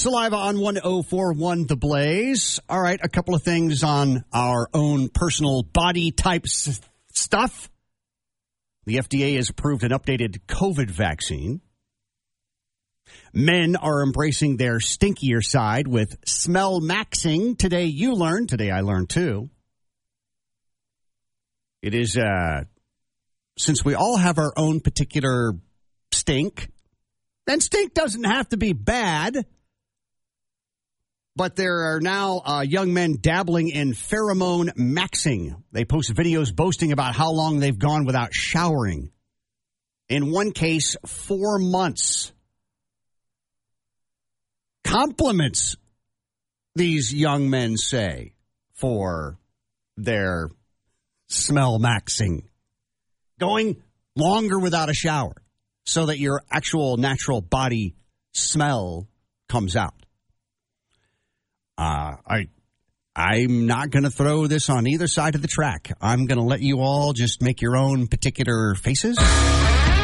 Saliva on 104.1 The Blaze. All right, a couple of things on our own personal body type stuff. The FDA has approved an updated COVID vaccine. Men are embracing their stinkier side with smell maxing. Today you learned, today I learned too. It is, since we all have our own particular stink, and stink doesn't have to be bad, but there are now young men dabbling in pheromone maxing. They post videos boasting about how long they've gone without showering. In one case, 4 months. Compliments, these young men say, for their smell maxing. Going longer without a shower so that your actual natural body smell comes out. I'm not going to throw this on either side of the track. I'm going to let you all just make your own particular faces.